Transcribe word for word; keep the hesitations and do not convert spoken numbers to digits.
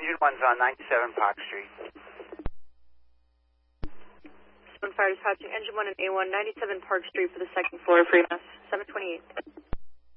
Engine one's on ninety-seven Park Street. seven five dispatching engine one and A one, ninety-seven Park Street for the second floor, free mass, seven twenty-eight.